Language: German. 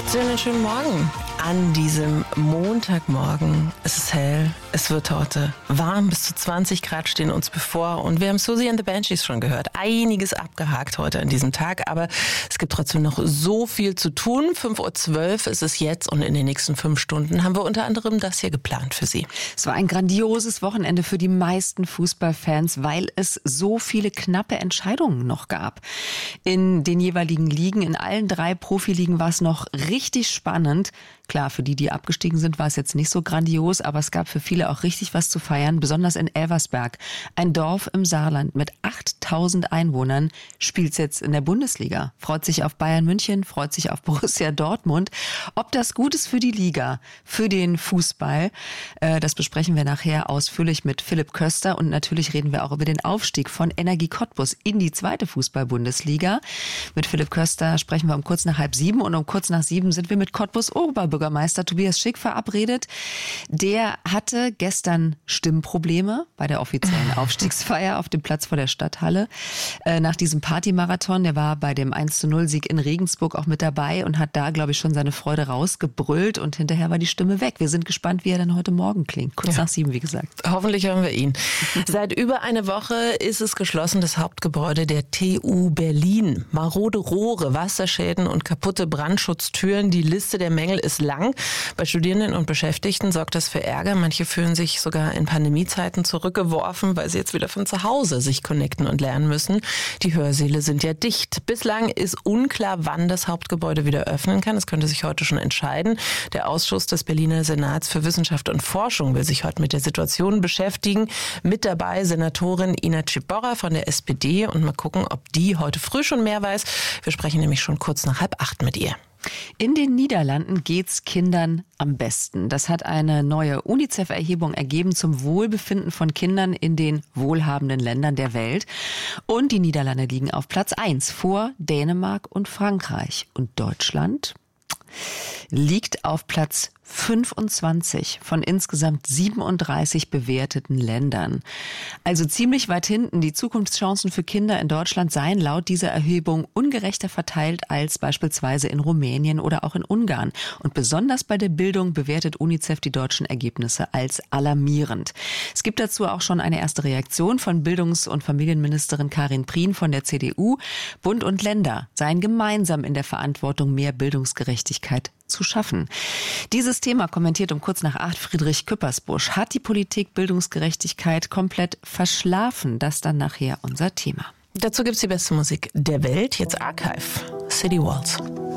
Einen schönen Morgen an diesem Montagmorgen. Es ist hell, es wird heute warm, bis zu 20 Grad stehen uns bevor und wir haben Susie and the Banshees schon gehört. Einiges abgehakt heute an diesem Tag, aber es gibt trotzdem noch so viel zu tun. 5:12 Uhr ist es jetzt und in den nächsten 5 Stunden haben wir unter anderem das hier geplant für Sie. Es war ein grandioses Wochenende für die meisten Fußballfans, weil es so viele knappe Entscheidungen noch gab. In den jeweiligen Ligen, in allen 3 Profiligen war es noch richtig spannend. Klar, für die abgestiegen sind, war es jetzt nicht so grandios, aber es gab für viele auch richtig was zu feiern, besonders in Elversberg. Ein Dorf im Saarland mit 8000 Einwohnern spielt jetzt in der Bundesliga. Freut sich auf Bayern München, freut sich auf Borussia Dortmund. Ob das gut ist für die Liga, für den Fußball, das besprechen wir nachher ausführlich mit Philipp Köster und natürlich reden wir auch über den Aufstieg von Energie Cottbus in die 2. Fußball-Bundesliga. Mit Philipp Köster sprechen wir um kurz nach 6:30 und um kurz nach 7 sind wir mit Cottbus Oberbürgermeister Tobias Schick verabredet. Der hatte gestern Stimmprobleme bei der offiziellen Aufstiegsfeier auf dem Platz vor der Stadthalle. Nach diesem Partymarathon, der war bei dem 1:0-Sieg in Regensburg auch mit dabei und hat da, glaube ich, schon seine Freude rausgebrüllt und hinterher war die Stimme weg. Wir sind gespannt, wie er dann heute Morgen klingt. Kurz nach 7, wie gesagt. Hoffentlich hören wir ihn. Seit über einer Woche ist es geschlossen, das Hauptgebäude der TU Berlin. Marode Rohre, Wasserschäden und kaputte Brandschutztüren. Die Liste der Mängel ist lang. Bei Studierenden und Beschäftigten sorgt das für Ärger. Manche fühlen sich sogar in Pandemiezeiten zurückgeworfen, weil sie jetzt wieder von zu Hause sich connecten und lernen müssen. Die Hörsäle sind ja dicht. Bislang ist unklar, wann das Hauptgebäude wieder öffnen kann. Es könnte sich heute schon entscheiden. Der Ausschuss des Berliner Senats für Wissenschaft und Forschung will sich heute mit der Situation beschäftigen. Mit dabei Senatorin Ina Ciborra von der SPD und mal gucken, ob die heute früh schon mehr weiß. Wir sprechen nämlich schon kurz nach 7:30 mit ihr. In den Niederlanden geht's Kindern am besten. Das hat eine neue UNICEF-Erhebung ergeben zum Wohlbefinden von Kindern in den wohlhabenden Ländern der Welt. Und die Niederlande liegen auf Platz 1 vor Dänemark und Frankreich. Und Deutschland liegt auf Platz 25 von insgesamt 37 bewerteten Ländern. Also ziemlich weit hinten. Die Zukunftschancen für Kinder in Deutschland seien laut dieser Erhebung ungerechter verteilt als beispielsweise in Rumänien oder auch in Ungarn. Und besonders bei der Bildung bewertet UNICEF die deutschen Ergebnisse als alarmierend. Es gibt dazu auch schon eine erste Reaktion von Bildungs- und Familienministerin Karin Prien von der CDU. Bund und Länder seien gemeinsam in der Verantwortung, mehr Bildungsgerechtigkeit zu schaffen. Dieses Thema kommentiert um kurz nach 8 Friedrich Küppersbusch. Hat die Politik Bildungsgerechtigkeit komplett verschlafen? Das dann nachher unser Thema. Dazu gibt's die beste Musik der Welt. Jetzt Archive, City Walls.